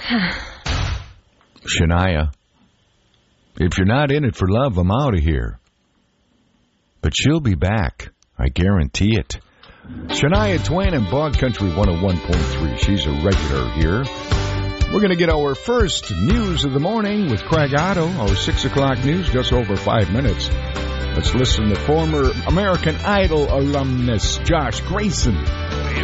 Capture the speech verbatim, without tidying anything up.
Shania, if you're not in it for love, I'm out of here. But she'll be back. I guarantee it. Shania Twain and Bog Country one oh one point three. She's a regular here. We're going to get our first news of the morning with Craig Otto. Our six o'clock news, just over five minutes. Let's listen to former American Idol alumnus Josh Grayson.